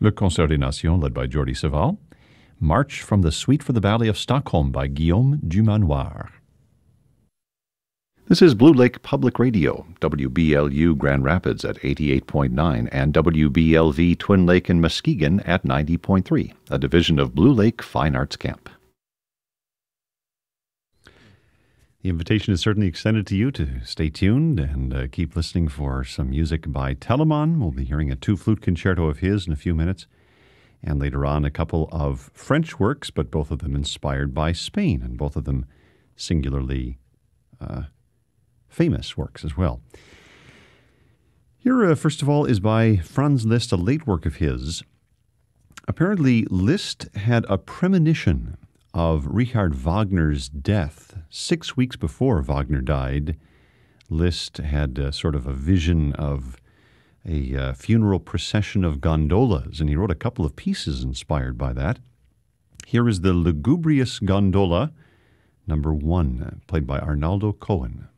Le Concert des Nations, led by Jordi Savall. March from the Suite for the Ballet of Stockholm by Guillaume Dumanoir. This is Blue Lake Public Radio, WBLU Grand Rapids at 88.9 and WBLV Twin Lake and Muskegon at 90.3, a division of Blue Lake Fine Arts Camp. The invitation is certainly extended to you to stay tuned and keep listening for some music by Telemann. We'll be hearing a two-flute concerto of his in a few minutes. And later on, a couple of French works, but both of them inspired by Spain, and both of them singularly famous works as well. Here, first of all, is by Franz Liszt, a late work of his. Apparently, Liszt had a premonition of Richard Wagner's death 6 weeks before Wagner died. Liszt had sort of a vision of a funeral procession of gondolas, and he wrote a couple of pieces inspired by that. Here is the Lugubrious Gondola, number 1, played by Arnaldo Cohen.